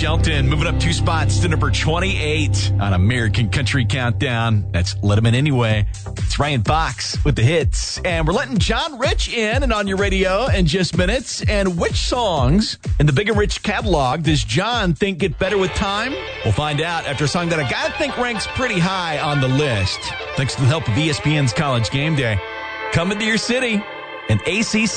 Shelton moving up 2 spots to number 28 on American Country Countdown. That's Let 'Em In Anyway. It's Ryan Fox with the hits. And we're letting John Rich in and on your radio in just minutes. And which songs in the Big and Rich catalog does John think get better with time? We'll find out after a song that I gotta think ranks pretty high on the list. Thanks to the help of ESPN's College Game Day. Coming to your city, an ACC